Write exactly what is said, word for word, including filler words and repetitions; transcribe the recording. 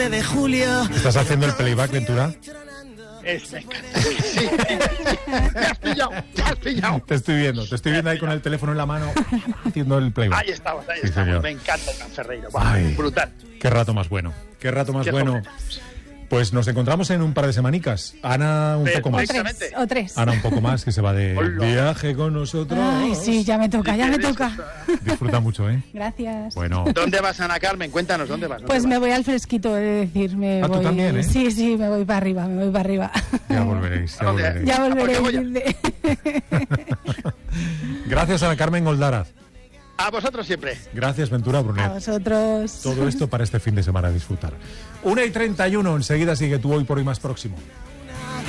de julio. ¿Estás haciendo el playback, Ventura? Es, me encanta. Sí, sí, sí. Me has pillado, me has pillado. Te estoy viendo, te estoy viendo ahí con el teléfono en la mano haciendo el playback. Ahí estamos, ahí Sí, estamos. señor. Me encanta Iván Ferreiro. Wow, Ay, brutal. Qué rato más bueno, qué rato más Qué bueno. joven. Pues nos encontramos en un par de semanicas. Ana un poco más. Perfectamente. O tres. Ana un poco más, que se va de Hola. viaje con nosotros. Ay, sí, ya me toca, ya me toca. Disfruta mucho, ¿eh? Gracias. Bueno, ¿Dónde vas, Ana Carmen? Cuéntanos, ¿dónde vas? ¿Dónde Pues vas? me voy al fresquito, he de decir. Me Ah, tú voy... también, ¿eh? Sí, sí, me voy para arriba, me voy para arriba. ya volveréis, ya ¿Dónde? volveréis. Ya ¿A por volveré qué a voy a- decirte. Gracias, Ana Carmen Goldaraz. A vosotros siempre. Gracias, Ventura A Brunet. vosotros. Todo esto para este fin de semana disfrutar. una y treinta y uno, enseguida sigue Tu Hoy por Hoy Más Próximo.